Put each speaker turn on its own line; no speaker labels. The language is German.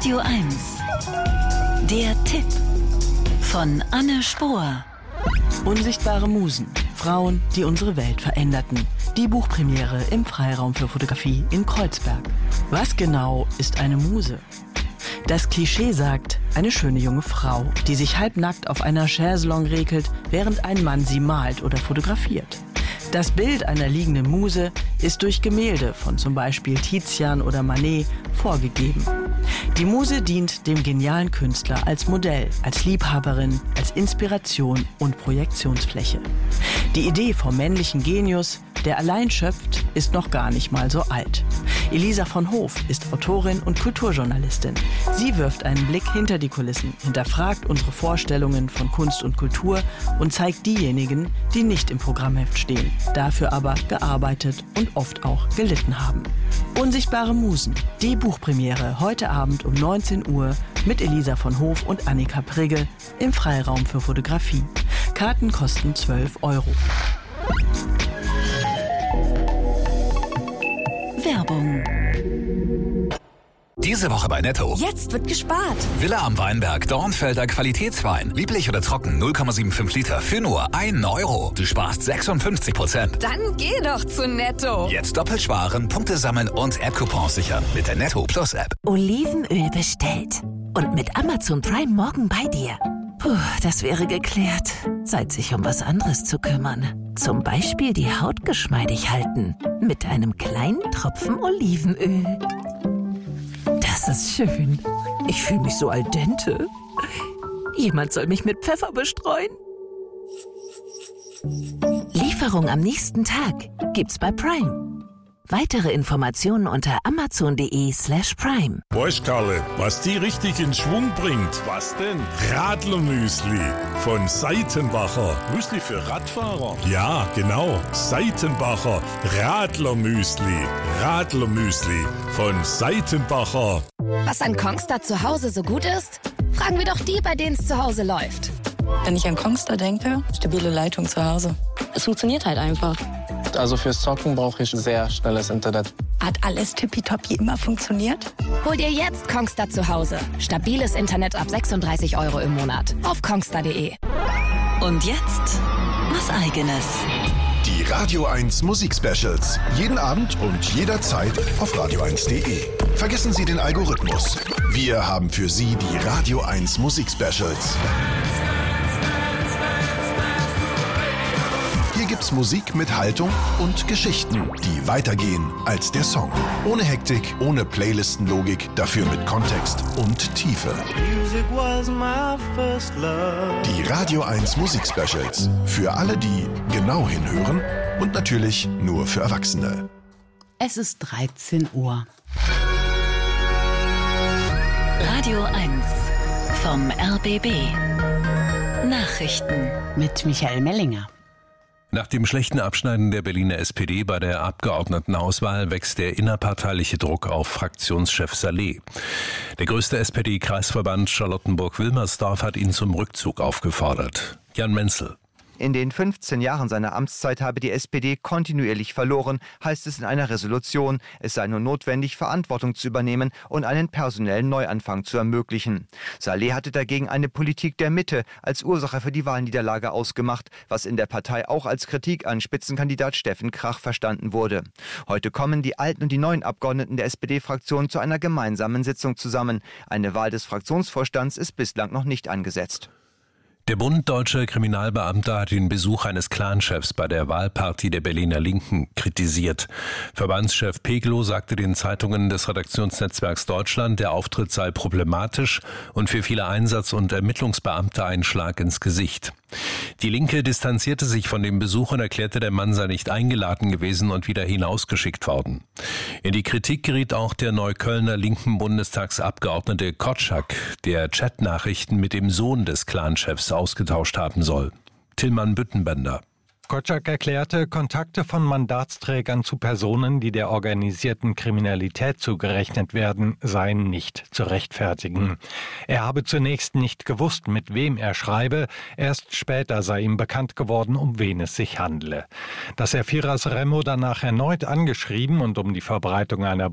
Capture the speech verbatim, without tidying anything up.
Radio eins. Der Tipp von Anne Spohr.
Unsichtbare Musen. Frauen, die unsere Welt veränderten. Die Buchpremiere im Freiraum für Fotografie in Kreuzberg. Was genau ist eine Muse? Das Klischee sagt, eine schöne junge Frau, die sich halbnackt auf einer Chaiselongue regelt, während ein Mann sie malt oder fotografiert. Das Bild einer liegenden Muse ist durch Gemälde von zum Beispiel Tizian oder Manet vorgegeben. Die Muse dient dem genialen Künstler als Modell, als Liebhaberin, als Inspiration und Projektionsfläche. Die Idee vom männlichen Genius, der allein schöpft, ist noch gar nicht mal so alt. Elisa von Hoof ist Autorin und Kulturjournalistin. Sie wirft einen Blick hinter die Kulissen, hinterfragt unsere Vorstellungen von Kunst und Kultur und zeigt diejenigen, die nicht im Programmheft stehen, dafür aber gearbeitet und oft auch gelitten haben. Unsichtbare Musen, die Buchpremiere heute Abend um neunzehn Uhr mit Elisa von Hoof und Annika Prigge im Freiraum für Fotografie. Karten kosten zwölf Euro.
Werbung.
Diese Woche bei Netto.
Jetzt wird gespart.
Villa am Weinberg, Dornfelder Qualitätswein. Lieblich oder trocken, null Komma fünfundsiebzig Liter für nur einen Euro. Du sparst sechsundfünfzig Prozent.
Dann geh doch zu Netto.
Jetzt doppelt sparen, Punkte sammeln und App-Coupons sichern mit der Netto Plus App.
Olivenöl bestellt. Und mit Amazon Prime morgen bei dir. Puh, das wäre geklärt. Zeit, sich um was anderes zu kümmern. Zum Beispiel die Haut geschmeidig halten. Mit einem kleinen Tropfen Olivenöl. Das ist schön. Ich fühle mich so al dente. Jemand soll mich mit Pfeffer bestreuen. Lieferung am nächsten Tag gibt's bei Prime. Weitere Informationen unter amazon.de slash prime.
Weißt Karle, was die richtig in Schwung bringt? Was denn? Radlermüsli von Seitenbacher. Müsli für Radfahrer? Ja, genau. Seitenbacher Radlermüsli. Radlermüsli von Seitenbacher.
Was an Kongstar zu Hause so gut ist? Fragen wir doch die, bei denen es zu Hause läuft.
Wenn ich an Kongstar denke, stabile Leitung zu Hause. Es funktioniert halt einfach.
Also fürs Zocken brauche ich sehr schnelles Internet.
Hat alles tippitoppi immer funktioniert?
Hol dir jetzt Kongstar zu Hause. Stabiles Internet ab sechsunddreißig Euro im Monat. Auf kongstar punkt de.
Und jetzt was Eigenes.
Die Radio eins Musik-Specials. Jeden Abend und jederzeit auf radio eins punkt de. Vergessen Sie den Algorithmus. Wir haben für Sie die Radio eins Musik-Specials. Hier gibt's Musik mit Haltung und Geschichten, die weitergehen als der Song. Ohne Hektik, ohne Playlistenlogik, dafür mit Kontext und Tiefe. Die Radio eins Musik-Specials. Für alle, die genau hinhören und natürlich nur für Erwachsene.
Es ist dreizehn Uhr.
Radio eins vom R B B. Nachrichten
mit Michael Mellinger.
Nach dem schlechten Abschneiden der Berliner S P D bei der Abgeordnetenauswahl wächst der innerparteiliche Druck auf Fraktionschef Saleh. Der größte S P D-Kreisverband Charlottenburg-Wilmersdorf hat ihn zum Rückzug aufgefordert. Jan Menzel.
In den fünfzehn Jahren seiner Amtszeit habe die S P D kontinuierlich verloren, heißt es in einer Resolution. Es sei nur notwendig, Verantwortung zu übernehmen und einen personellen Neuanfang zu ermöglichen. Saleh hatte dagegen eine Politik der Mitte als Ursache für die Wahlniederlage ausgemacht, was in der Partei auch als Kritik an Spitzenkandidat Steffen Krach verstanden wurde. Heute kommen die alten und die neuen Abgeordneten der S P D-Fraktion zu einer gemeinsamen Sitzung zusammen. Eine Wahl des Fraktionsvorstands ist bislang noch nicht angesetzt.
Der Bund Deutscher Kriminalbeamter hat den Besuch eines Clanchefs bei der Wahlparty der Berliner Linken kritisiert. Verbandschef Peglow sagte den Zeitungen des Redaktionsnetzwerks Deutschland, der Auftritt sei problematisch und für viele Einsatz- und Ermittlungsbeamte ein Schlag ins Gesicht. Die Linke distanzierte sich von dem Besuch und erklärte, der Mann sei nicht eingeladen gewesen und wieder hinausgeschickt worden. In die Kritik geriet auch der Neuköllner linken Bundestagsabgeordnete Kotschak, der Chatnachrichten mit dem Sohn des Clanchefs ausgetauscht haben soll. Tillmann Büttenbender.
Kotschak erklärte, Kontakte von Mandatsträgern zu Personen, die der organisierten Kriminalität zugerechnet werden, seien nicht zu rechtfertigen. Er habe zunächst nicht gewusst, mit wem er schreibe, erst später sei ihm bekannt geworden, um wen es sich handle. Dass er Firas Remo danach erneut angeschrieben und um die Verbreitung einer